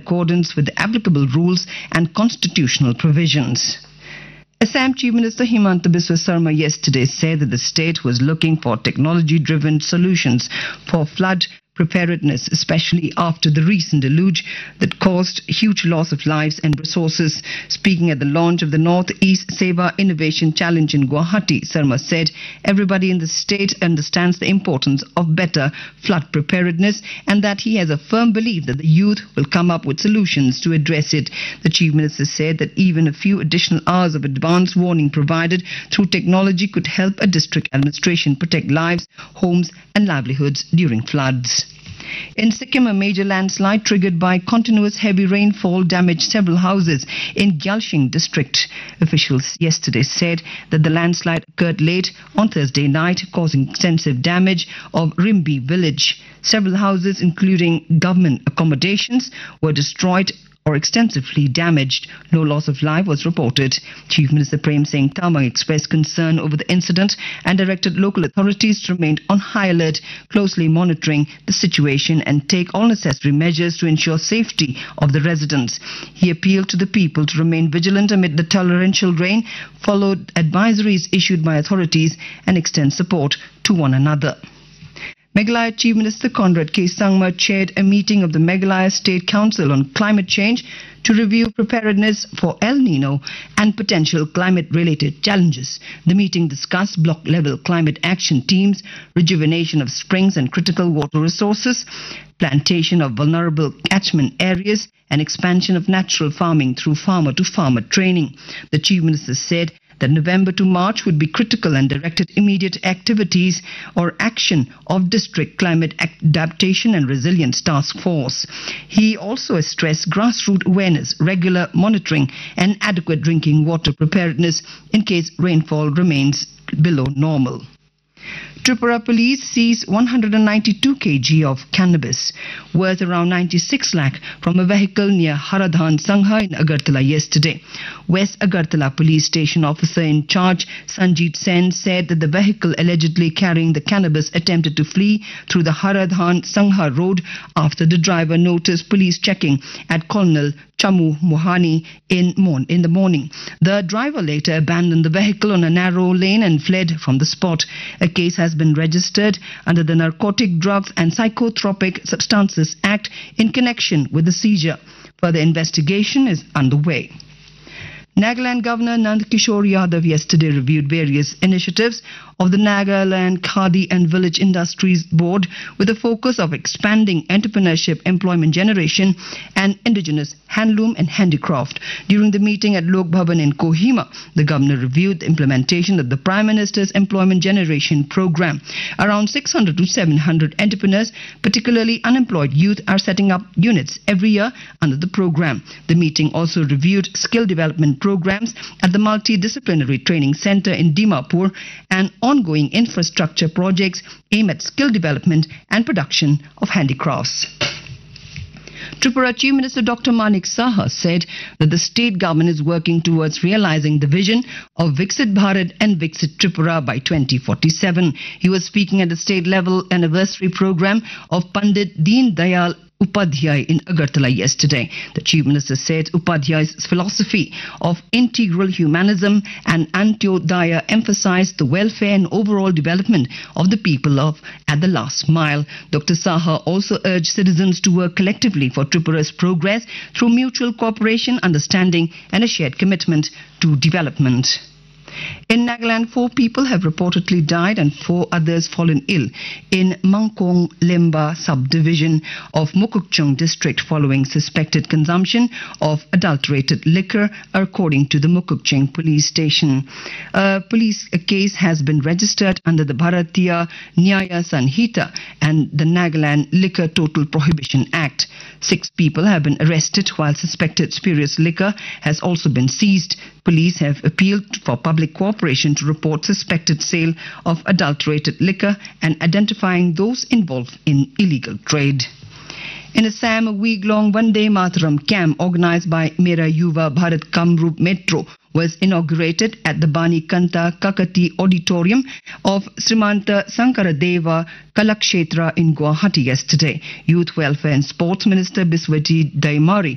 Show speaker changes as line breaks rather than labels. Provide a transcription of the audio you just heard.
accordance with the applicable rules and constitutional provisions. Assam Chief Minister Himanta Biswa Sarma yesterday said that the state was looking for technology-driven solutions for flood preparedness, especially after the recent deluge that caused huge loss of lives and resources. Speaking at the launch of the North-East Seva Innovation Challenge in Guwahati, Sarma said everybody in the state understands the importance of better flood preparedness and that he has a firm belief that the youth will come up with solutions to address it. The Chief Minister said that even a few additional hours of advance warning provided through technology could help a district administration protect lives, homes and livelihoods during floods. In Sikkim, a major landslide triggered by continuous heavy rainfall damaged several houses in Gyalsing district. Officials yesterday said that the landslide occurred late on Thursday night, causing extensive damage of Rimbi village. Several houses, including government accommodations, were destroyed or extensively damaged. No loss of life was reported. Chief Minister Prem Singh Tamang expressed concern over the incident and directed local authorities to remain on high alert, closely monitoring the situation and take all necessary measures to ensure safety of the residents. He appealed to the people to remain vigilant amid the torrential rain, followed advisories issued by authorities and extend support to one another. Meghalaya Chief Minister Conrad K. Sangma chaired a meeting of the Meghalaya State Council on climate change to review preparedness for El Nino and potential climate-related challenges. The meeting discussed block-level climate action teams, rejuvenation of springs and critical water resources, plantation of vulnerable catchment areas, and expansion of natural farming through farmer-to-farmer training. The Chief Minister said that November to March would be critical and directed immediate activities or action of District Climate Adaptation and Resilience Task Force. He also stressed grassroots awareness, regular monitoring and adequate drinking water preparedness in case rainfall remains below normal. Tripura police seized 192 kg of cannabis worth around 96 lakh from a vehicle near Haradhan Sangha in Agartala yesterday. West Agartala police station officer in charge Sanjeet Sen said that the vehicle allegedly carrying the cannabis attempted to flee through the Haradhan Sangha road after the driver noticed police checking at Colonel Chamu Mohani in the morning. The driver later abandoned the vehicle on a narrow lane and fled from the spot. A case has been registered under the Narcotic Drugs and Psychotropic Substances Act in connection with the seizure. Further investigation is underway. Nagaland Governor Nand Kishore Yadav yesterday reviewed various initiatives of the Nagaland Khadi and Village Industries Board with a focus of expanding entrepreneurship, employment generation and indigenous handloom and handicraft. During the meeting at Lok Bhavan in Kohima, the governor reviewed the implementation of the Prime Minister's Employment Generation Program. Around 600 to 700 entrepreneurs, particularly unemployed youth, are setting up units every year under the program. The meeting also reviewed skill development programs at the Multidisciplinary Training Center in Dimapur and ongoing infrastructure projects aimed at skill development and production of handicrafts. Tripura Chief Minister Dr. Manik Saha said that the state government is working towards realizing the vision of Viksit Bharat and Viksit Tripura by 2047. He was speaking at the state level anniversary program of Pandit Deen Dayal Upadhyay in Agartala yesterday. The Chief Minister said Upadhyay's philosophy of integral humanism and Antyodaya emphasized the welfare and overall development of the people at the last mile. Dr. Saha also urged citizens to work collectively for Tripura's progress through mutual cooperation, understanding and a shared commitment to development. In Nagaland, 4 people have reportedly died and 4 others fallen ill in Mangkong Lemba subdivision of Mukokchung district following suspected consumption of adulterated liquor, according to the Mukokchung police station. A police case has been registered under the Bharatiya Nyaya Sanhita and the Nagaland Liquor Total Prohibition Act. 6 people have been arrested while suspected spurious liquor has also been seized. Police have appealed for public cooperation to report suspected sale of adulterated liquor and identifying those involved in illegal trade. In Assam, a week-long Vande Mataram camp organized by Mera Yuva Bharat Kamrup Metro was inaugurated at the Bani Kanta Kakati Auditorium of Srimanta Sankaradeva Kalakshetra in Guwahati yesterday. Youth Welfare and Sports Minister Biswajit Daimari